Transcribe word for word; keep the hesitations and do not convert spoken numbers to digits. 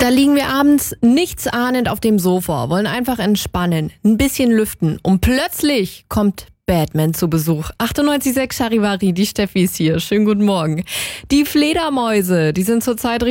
Da liegen wir abends nichts ahnend auf dem Sofa, wollen einfach entspannen, ein bisschen lüften und plötzlich kommt Batman zu Besuch. achtundneunzig Komma sechs Charivari, die Steffi ist hier. Schönen guten Morgen. Die Fledermäuse, die sind zurzeit